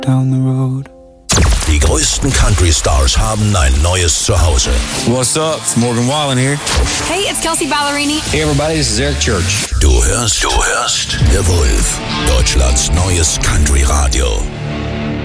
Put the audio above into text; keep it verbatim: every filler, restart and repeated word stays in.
down the road. Die größten Country-Stars haben ein neues Zuhause. What's up? It's Morgan Wallen here. Hey, it's Kelsey Ballerini. Hey everybody, this is Eric Church. Du hörst, du hörst The Wolf, Deutschlands neues Country-Radio.